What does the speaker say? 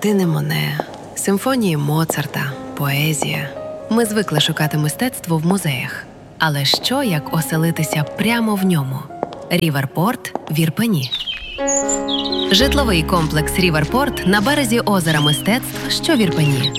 картини Моне, симфонії Моцарта, поезія. Ми звикли шукати мистецтво в музеях. Але що, як оселитися прямо в ньому? Ріверпорт в Ірпені. Житловий комплекс Ріверпорт на березі озера Мистецтв, що в Ірпені.